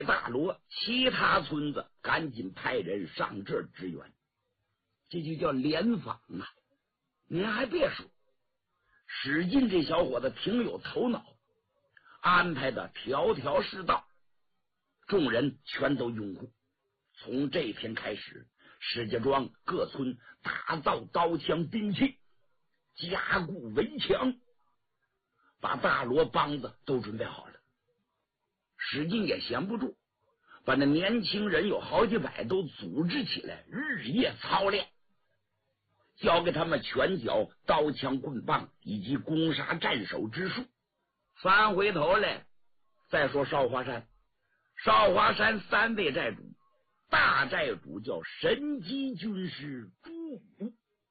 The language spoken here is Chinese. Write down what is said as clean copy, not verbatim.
大罗其他村子赶紧派人上这儿支援，这就叫联防啊！您还别说，史进这小伙子挺有头脑，安排的条条是道，众人全都拥护。从这天开始，石家庄各村打造刀枪兵器，加固围墙，把大罗帮子都准备好了。史进也闲不住，把那年轻人有好几百都组织起来，日夜操练，教给他们拳脚、刀枪棍棒以及攻杀战守之术。翻回头来再说少华山，少华山三位寨主，大寨主叫神机军师朱武，